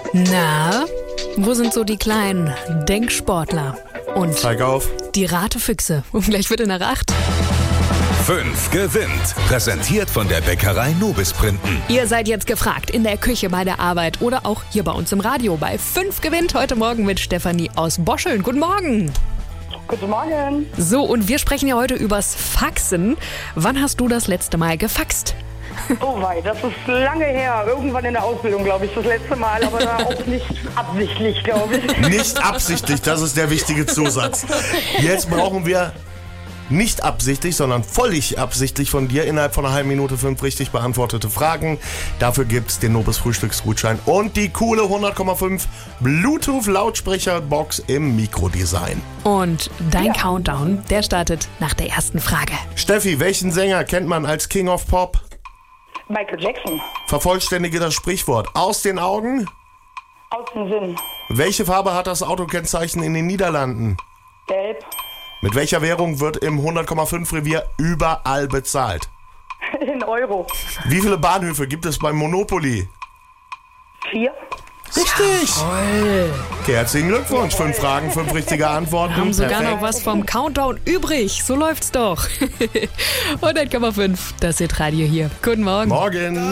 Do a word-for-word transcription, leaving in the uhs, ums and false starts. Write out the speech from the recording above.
Na, wo sind so die kleinen Denksportler? Und Zeig auf. die Ratefüchse. Und gleich wird in der acht. fünf gewinnt. Präsentiert von der Bäckerei Nobis Printen. Ihr seid jetzt gefragt, in der Küche, bei der Arbeit oder auch hier bei uns im Radio. Bei fünf gewinnt heute Morgen mit Stefanie aus Boscheln. Guten Morgen. Guten Morgen. So, und wir sprechen ja heute übers Faxen. Wann hast du das letzte Mal gefaxt? Oh wei, das ist lange her. Irgendwann in der Ausbildung, glaube ich, das letzte Mal. Aber da auch nicht absichtlich, glaube ich. Nicht absichtlich, das ist der wichtige Zusatz. Jetzt brauchen wir nicht absichtlich, sondern völlig absichtlich von dir innerhalb von einer halben Minute fünf richtig beantwortete Fragen. Dafür gibt's den Nobis Frühstücksgutschein und die coole hundert Komma fünf Bluetooth-Lautsprecherbox im Mikrodesign. Und dein Countdown, der startet nach der ersten Frage. Steffi, welchen Sänger kennt man als King of Pop? Michael Jackson. Vervollständige das Sprichwort. Aus den Augen? Aus dem Sinn. Welche Farbe hat das Autokennzeichen in den Niederlanden? Gelb. Mit welcher Währung wird im hundert Komma fünf Revier überall bezahlt? In Euro. Wie viele Bahnhöfe gibt es beim Monopoly? Vier. Richtig. Okay, herzlichen Glückwunsch. Fünf Fragen, fünf richtige Antworten. Wir haben sogar Perfekt. noch was vom Countdown übrig. So läuft's doch. hundert Komma fünf, das ist Radio hier. Guten Morgen. Morgen.